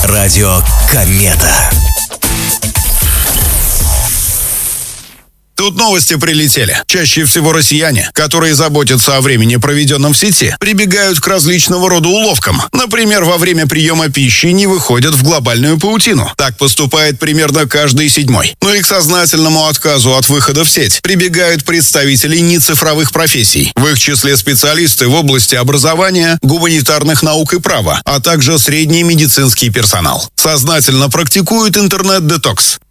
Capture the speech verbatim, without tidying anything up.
Радио Комета. Тут новости прилетели. Чаще всего россияне, которые заботятся о времени, проведенном в сети, прибегают к различного рода уловкам. Например, во время приема пищи не выходят в глобальную паутину. Так поступает примерно каждый седьмой. Но и к сознательному отказу от выхода в сеть прибегают представители нецифровых профессий. В их числе специалисты в области образования, гуманитарных наук и права, а также средний медицинский персонал. Сознательно практикуют интернет-детокс.